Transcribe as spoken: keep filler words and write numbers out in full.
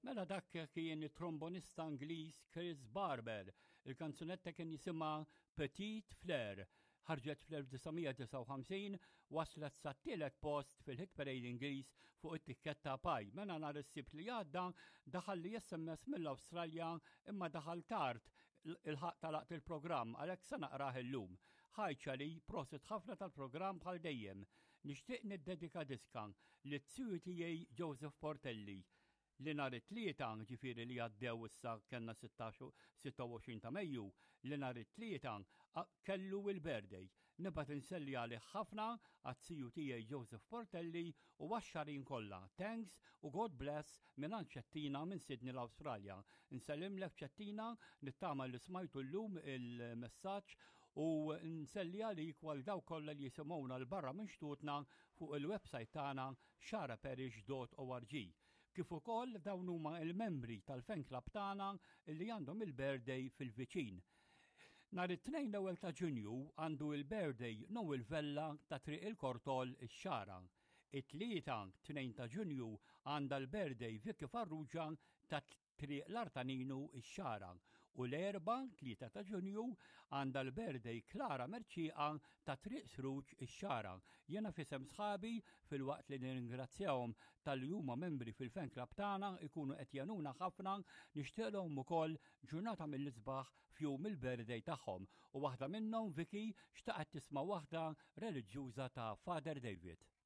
Mela dak kien trombonista Ingliż Chris Barber, il-kanzunetta kien jisimha Petit Fleur. Ħarġet fl-1959 waslet sat-tielet post fil-hit parade Ingliż fuq it-tikketta Pie. Mela nhar is-sibt li għadda daħal li S M S mill-Awstralja imma daħal tard il-ħaq talaqt il-programm għalhekk se naqrah illum. Ħajċa li prosit ħafna tal-programm bħal dejjem. Nixtieq niddedika diskan lit-tiju tiegħi Joseph Portelli li nhar it-tlieta ġifieri li għaddew issa kellna sitta u għoxrin ta' Mejju, li nhar it-tlieta kellu il-birthday. Nibgħat inselli għalih ħafna għat-tiju tiegħi Joseph Portelli u għax-xarin kollha. Thanks u God bless minn Ċettina minn Sydney l-Awstralja. Nsellimlek Ċettina nittama li smajtu llum il-messaġġ u nselli għalik għal daw kollha li jisimgħuna l-barra minn xtutna fuq il-website tagħna xaraparish dot org. Kif ukoll dawn huma il-membri tal-fan club tagħna li għandhom il-birthday fil-viċin. Nhar it-tnejn l-ewwel ta' Ġunju għandu il-birthday Noel Vella ta' Triq il-Kortol ix-Xara. It-tlieta tnejn ta' Ġunju għandha l-birthday Vicky Farrugia ta' Triq l-Artaninu ix-Xara. U l-erba' tlieta ta' Ġunju għandha l-birthday Klara Merċieqa ta' Triq Sruġ ix-Xara. Jiena f'isem sħabi fil-waqt li nirringrazzjahom tal-li huma membri fil-fan club tagħna ikunu qed jagħnuna ħafna nixtieqhom ukoll ġurnata mill-isbaħ f'jum il-birthday tagħhom u waħda minnhom Vicky xtaqgħet tisma' waħda reliġjuża ta' Father David.